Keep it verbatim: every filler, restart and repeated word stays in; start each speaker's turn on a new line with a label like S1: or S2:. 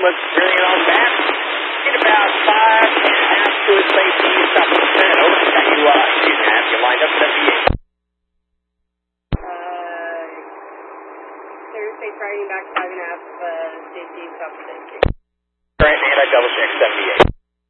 S1: let's bring it on back. Get about five and a half to its safety. Stop one percent. Over. Got you, uh, excuse me, have you lined up for seventy-eight.
S2: Uh, Thursday, Friday, back five and a half, uh, safety, stop safety.
S1: Grant, and I double check seventy-eight.